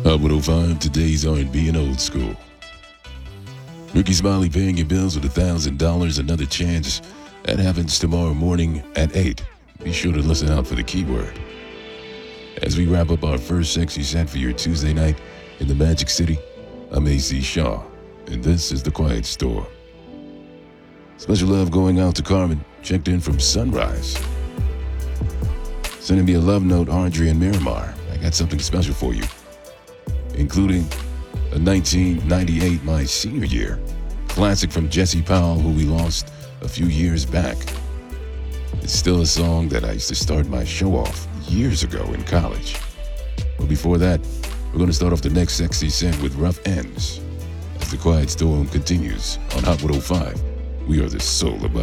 Hot 105, today's R&B and old school. Ricky Smiley paying your bills with $1,000, another chance. That happens tomorrow morning at 8. Be sure to listen out for the keyword. As we wrap up our first sexy set for your Tuesday night in the Magic City, I'm AC Shaw, and this is The Quiet Storm. Special love going out to Carmen, checked in from Sunrise. Sending me a love note, Audrey and Miramar. I got something special for you, including a 1998, my senior year, classic from Jesse Powell, who we lost a few years back. It's still a song that I used to start my show off years ago in college. But before that, we're going to start off the next sexy set with Rough Ends. As The Quiet Storm continues on Hot 105, we are the soul of